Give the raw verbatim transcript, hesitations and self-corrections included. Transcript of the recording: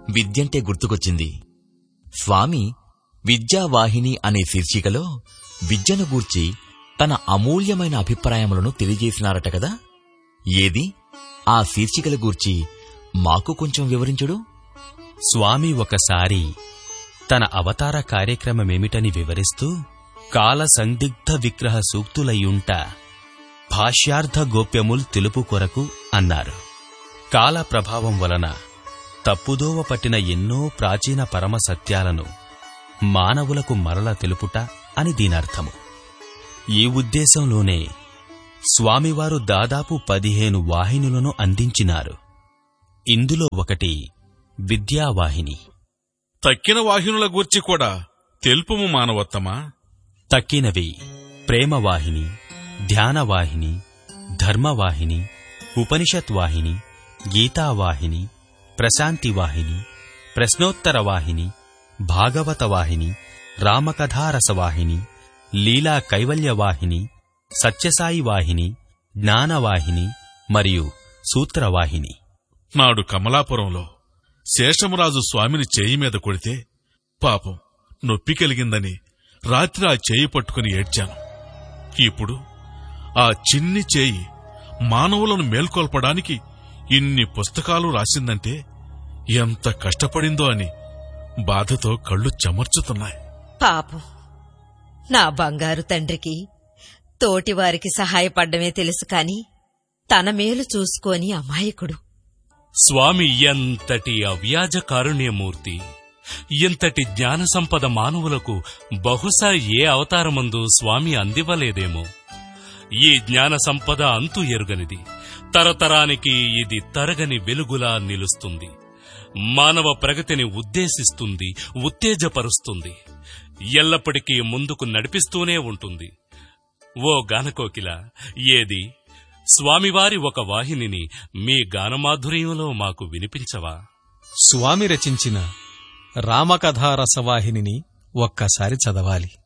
విద్యంటే గుర్తుకొచ్చింది. స్వామి విద్యావాహిని అనే శీర్షికలో విద్యను గూర్చి తన అమూల్యమైన అభిప్రాయములను తెలియజేసినారట కదా. ఏది ఆ శీర్షికల గూర్చి మాకు కొంచెం వివరించుడు. స్వామి ఒకసారి తన అవతార కార్యక్రమమేమిటని వివరిస్తూ కాల సందిగ్ధ విగ్రహ సూక్తులయ్యుంట భాష్యార్థ గోప్యముల్ తెలుపు కొరకు అన్నారు. కాల ప్రభావం వలన తప్పుదోవ పట్టిన ఎన్నో ప్రాచీన పరమ సత్యాలను మానవులకు మరల తెలుపుట అని దీనర్థము. ఈ ఉద్దేశంలోనే స్వామివారు దాదాపు పదిహేను వాహినులను అందించినారు. ఇందులో ఒకటి విద్యావాహిని. తక్కిన వాహినుల గూర్చి కూడా తెలుపుము మానవత్తమా. తక్కినవి ప్రేమవాహిని, ధ్యానవాహిని, ధర్మవాహిని, ఉపనిషత్వాహిని, గీతావాహిని, ప్రశాంతివాహిని, ప్రశ్నోత్తరవాహిని, భాగవతవాహిని, రామకథారసవాహిని, లీలా కైవల్యవాహిని, సత్యసాయి వాహిని, జ్ఞానవాహిని మరియు సూత్రవాహిని. నాడు కమలాపురంలో శేషమరాజు స్వామిని చేయి మీద కొడితే పాపం నొప్పి కలిగిందని రాత్రి ఆ చేయి పట్టుకుని ఏడ్చాను. ఇప్పుడు ఆ చిన్ని చేయి మానవులను మేల్కొల్పడానికి ఇన్ని పుస్తకాలు రాసిందంటే ఎంత కష్టపడిందో అని బాధతో కళ్ళు చెమర్చుతున్నాయి. పాపం, నా బంగారు తండ్రికి తోటివారికి సహాయపడ్డమే తెలుసు కాని తన మేలు చూసుకోని అమాయకుడు. స్వామి ఎంతటి అవ్యాజ కారుణ్యమూర్తి, ఎంతటి జ్ఞాన సంపద మానవులకు బహుశా ఏ అవతారమందు స్వామి అందివ్వలేదేమో. ఈ జ్ఞాన సంపద అంతు ఎరుగనిది, తరతరానికి ఇది తరగని వెలుగులా నిలుస్తుంది. మానవ ప్రగతిని ఉద్దేశిస్తుంది, ఉత్తేజపరుస్తుంది, ఎల్లప్పటికీ ముందుకు నడిపిస్తూనే ఉంటుంది. ఓ గానకోకిల, ఏది స్వామివారి ఒక వాహినిని మీ గానమాధుర్యంలో మాకు వినిపించవా? స్వామి రచించిన రామకథారసవాహినిని ఒక్కసారి చదవాలి.